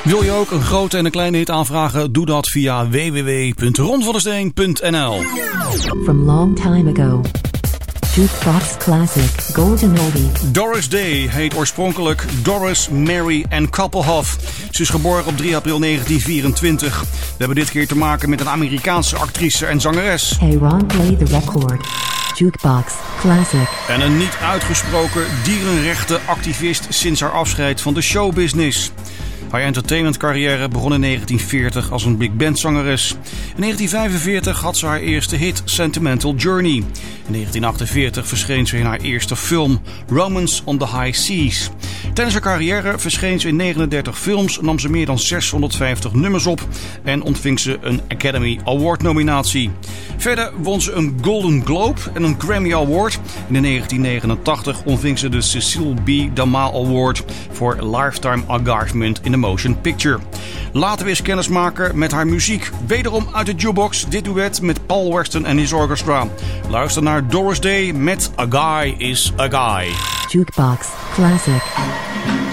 Wil je ook een grote en een kleine hit aanvragen? Doe dat via www.ronvandesteen.nl. From long time ago. Jukebox Classic Golden Oldie. Doris Day heet oorspronkelijk Doris Mary Ann Kappelhoff. Ze is geboren op 3 april 1924. We hebben dit keer te maken met een Amerikaanse actrice en zangeres. Hey Ron, play the record. Jukebox Classic. En een niet uitgesproken dierenrechtenactivist sinds haar afscheid van de showbusiness. Haar entertainmentcarrière begon in 1940 als een big band zangeres. In 1945 had ze haar eerste hit Sentimental Journey. In 1948 verscheen ze in haar eerste film Romance on the High Seas. Tijdens haar carrière verscheen ze in 39 films, nam ze meer dan 650 nummers op en ontving ze een Academy Award nominatie. Verder won ze een Golden Globe en een Grammy Award. En in 1989 ontving ze de Cecil B. DeMille Award voor Lifetime Achievement in the Motion Picture. Laten we eens kennis maken met haar muziek. Wederom uit de jukebox, dit duet met Paul Weston en his orchestra. Luister naar Doris Day met A Guy is a Guy. Jukebox Classic.